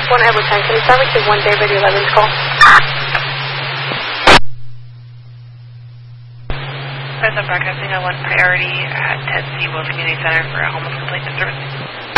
One Edward 10, can you start with the 1 David 11's call? Present broadcasting at 1 priority at Ted C. Will Community Center for a homeless complaint service.